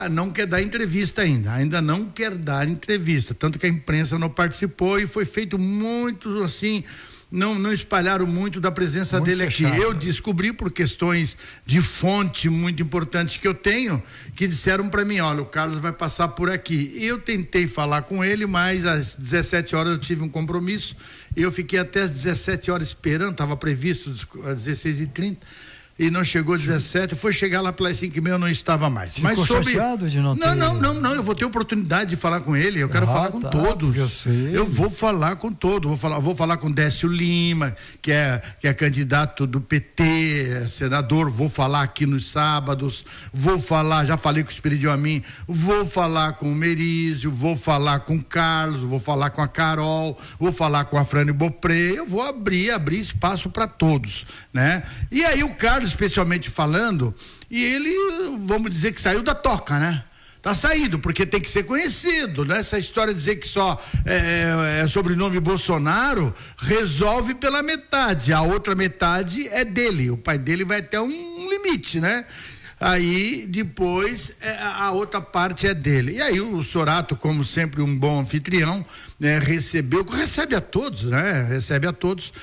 não quer dar entrevista ainda não quer dar entrevista, tanto que a imprensa não participou e foi feito muito assim, não espalharam muito da presença muito dele fechado. Aqui. Eu descobri por questões de fonte muito importantes que eu tenho, que disseram para mim, olha, o Carlos vai passar por aqui. Eu tentei falar com ele, mas às 17 horas eu tive um compromisso, eu fiquei até às 17 horas esperando, estava previsto às 16h30. E não chegou 17, foi chegar lá pelas 5h30, eu não estava mais. Ficou mas chateado de não ter... Não, eu vou ter oportunidade de falar com ele, eu quero falar com todos. Eu sei. Eu vou falar com todos, vou falar com Décio Lima, que é candidato do PT, senador, vou falar aqui nos sábados, já falei com o Espiridião Amin, vou falar com o Merizio, vou falar com o Carlos, vou falar com a Carol, vou falar com a Frane Bopré, eu vou abrir espaço para todos, né? E aí o Carlos, especialmente falando, e ele, vamos dizer que saiu da toca, né? Tá saindo, porque tem que ser conhecido, né? Essa história de dizer que só é sobrenome Bolsonaro, resolve pela metade, a outra metade é dele, o pai dele vai até um limite, né? Aí depois a outra parte é dele. E aí o Sorato, como sempre um bom anfitrião, né, recebe a todos, né? Recebe a todos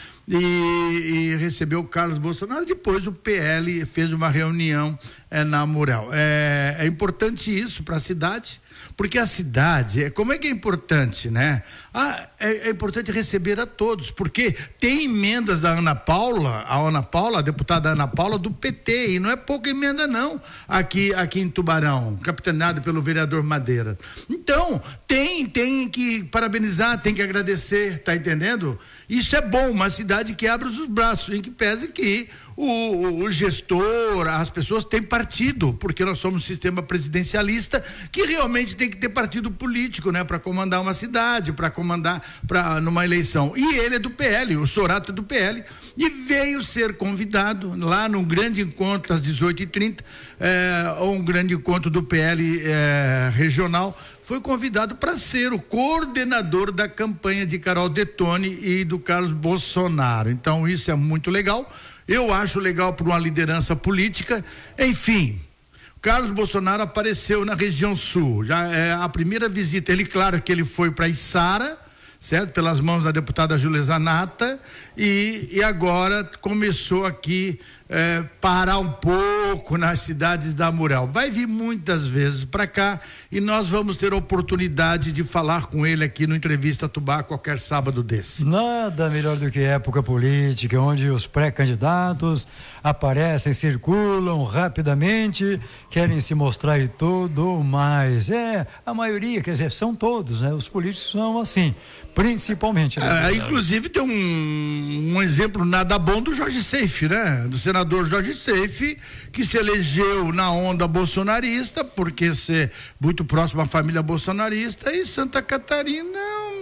e recebeu o Carlos Bolsonaro. Depois o PL fez uma reunião na Mural. É importante isso para a cidade, porque a cidade, como é que é importante, né? É importante receber a todos, porque tem emendas da Ana Paula, a deputada Ana Paula do PT, e não é pouca emenda não, aqui em Tubarão, capitaneado pelo vereador Madeira. Então, tem que parabenizar, tem que agradecer, tá entendendo? Isso é bom, uma cidade que abre os braços, em que pese que o gestor, as pessoas têm partido, porque nós somos um sistema presidencialista que realmente tem que ter partido político, né? Para comandar uma cidade, para comandar numa eleição. E ele é do PL, o Sorato é do PL, e veio ser convidado lá num grande encontro às 18h30, um grande encontro do PL regional. Foi convidado para ser o coordenador da campanha de Carol Detone e do Carlos Bolsonaro. Então isso é muito legal. Eu acho legal para uma liderança política. Enfim, Carlos Bolsonaro apareceu na região sul. Já é a primeira visita. Claro que ele foi para Içara, certo? Pelas mãos da deputada Júlia Zanata, e agora começou aqui parar um pouco nas cidades da Mural. Vai vir muitas vezes para cá e nós vamos ter a oportunidade de falar com ele aqui no Entrevista Tubá qualquer sábado desse. Nada melhor do que época política, onde os pré-candidatos aparecem, circulam rapidamente, querem se mostrar e tudo mais. A maioria, quer dizer, são todos, né? Os políticos são assim, principalmente. Inclusive tem um exemplo nada bom do Jorge Seife, né? Do senador Jorge Seife, que se elegeu na onda bolsonarista, porque ser muito próximo à família bolsonarista, e Santa Catarina,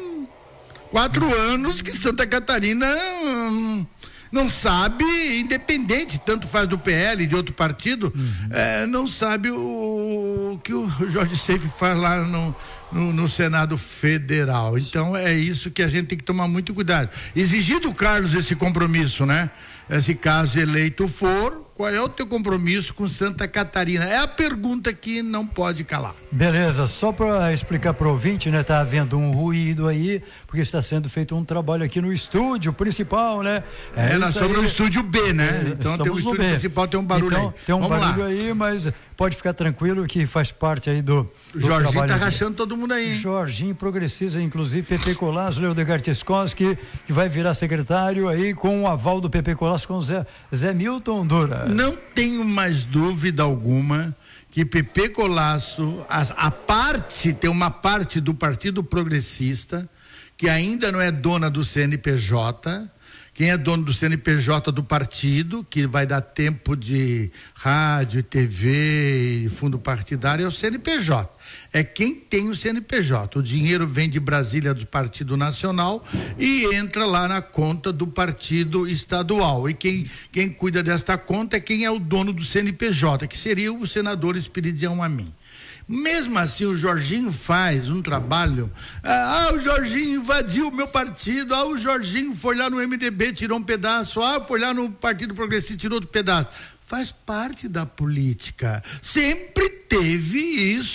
4 anos que Santa Catarina não sabe, independente, tanto faz do PL, de outro partido, não sabe o que o Jorge Seife faz lá no Senado Federal. Então é isso que a gente tem que tomar muito cuidado. Exigir do Carlos esse compromisso, né? Se caso eleito for, qual é o teu compromisso com Santa Catarina? É a pergunta que não pode calar. Beleza, só para explicar para o ouvinte, né? Tá havendo um ruído aí, porque está sendo feito um trabalho aqui no estúdio principal, né? Nós somos no estúdio B, né? Então tem o estúdio principal, tem um barulho aí. Tem um barulho aí, mas pode ficar tranquilo que faz parte aí do Jorginho tá rachando todo mundo aí. Jorginho progressista, inclusive Pepe Colasso, Leodegar Tiscoski, que vai virar secretário aí com o aval do Pepe Colasso com Zé Milton Dura. Não tenho mais dúvida alguma que Pepe Colasso, tem uma parte do Partido Progressista que ainda não é dona do CNPJ. Quem é dono do CNPJ do partido, que vai dar tempo de rádio, TV e fundo partidário, é o CNPJ. É quem tem o CNPJ. O dinheiro vem de Brasília do Partido Nacional e entra lá na conta do Partido Estadual. E quem cuida desta conta é quem é o dono do CNPJ, que seria o senador Espiridião Amin. Mesmo assim, o Jorginho faz um trabalho. O Jorginho invadiu o meu partido. O Jorginho foi lá no MDB, tirou um pedaço. Foi lá no Partido Progressista, tirou outro pedaço. faz parte da política. Sempre teve isso.